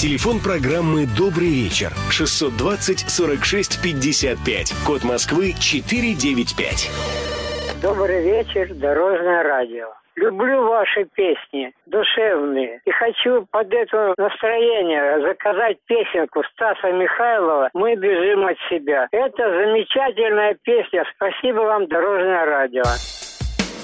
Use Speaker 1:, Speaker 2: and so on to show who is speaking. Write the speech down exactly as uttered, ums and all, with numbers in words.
Speaker 1: Телефон программы «Добрый вечер» шестьсот двадцать сорок шесть пятьдесят пять. Код Москвы четыреста девяносто пять.
Speaker 2: Добрый вечер, Дорожное радио. Люблю ваши песни, душевные. И хочу под это настроение заказать песенку Стаса Михайлова «Мы бежим от себя». Это замечательная песня. Спасибо вам, Дорожное радио.